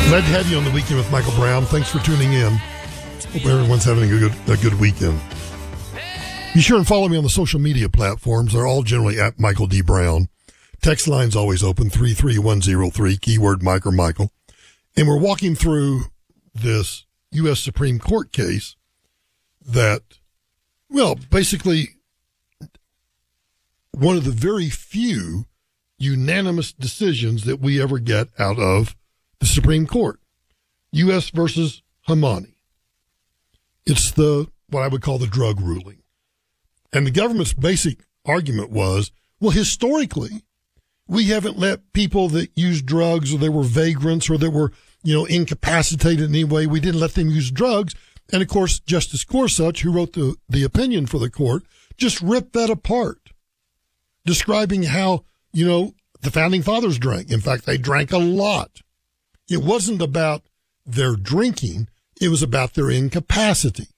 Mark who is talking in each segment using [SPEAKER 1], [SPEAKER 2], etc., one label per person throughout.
[SPEAKER 1] Glad to have you on the Weekend with Michael Brown. Thanks for tuning in. Hope everyone's having a good weekend. Be sure and follow me on the social media platforms. They're all generally at Michael D. Brown. Text line's always open, 33103, keyword Mike or Michael. And we're walking through this U.S. Supreme Court case that, well, basically one of the very few unanimous decisions that we ever get out of the Supreme Court, U.S. versus Hamani. It's what I would call the drug ruling. And the government's basic argument was, well, historically, we haven't let people that use drugs or they were vagrants or that were, incapacitated in any way, we didn't let them use drugs. And of course, Justice Gorsuch, who wrote the opinion for the court, just ripped that apart, describing how, the founding fathers drank. In fact, they drank a lot. It wasn't about their drinking. It was about their incapacity.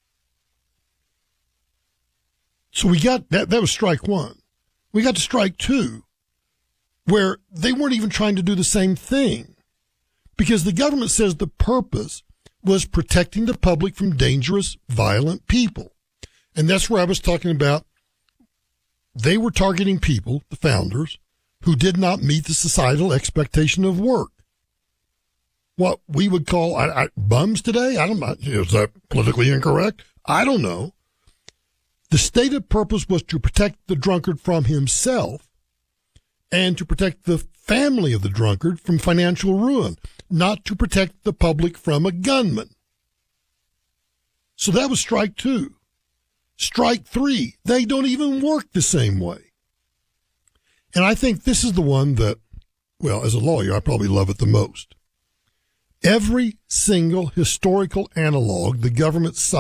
[SPEAKER 1] So we got that was strike one. We got to strike two, where they weren't even trying to do the same thing, because the government says the purpose was protecting the public from dangerous, violent people. And that's where I was talking about. They were targeting people, the founders, who did not meet the societal expectation of work. What we would call bums today? I don't know. Is that politically incorrect? I don't know. The stated purpose was to protect the drunkard from himself and to protect the family of the drunkard from financial ruin, not to protect the public from a gunman. So that was strike two. Strike three, they don't even work the same way. And I think this is the one that, well, as a lawyer, I probably love it the most. Every single historical analog the government cites